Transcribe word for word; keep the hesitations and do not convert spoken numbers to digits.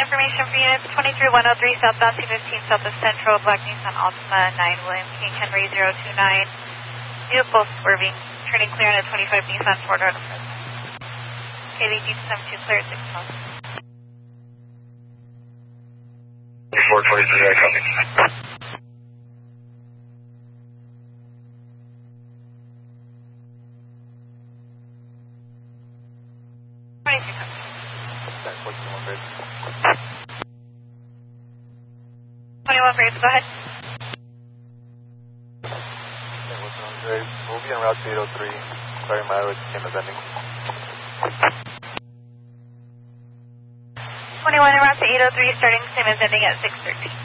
information for units twenty-three one oh three southbound two fifteen Southwest Central, Black Nissan Altima nine William King Henry zero two nine. Vehicle swerving, turning clear on a twenty-five Nissan Ford out of Fresno. K D D seven two clear at six miles. four twenty-three, I copy. twenty-one Braves, go ahead. We'll be on route to eight oh three, clearing mileage, same as ending. twenty-one en route to eight oh three, starting same as ending at six thirteen.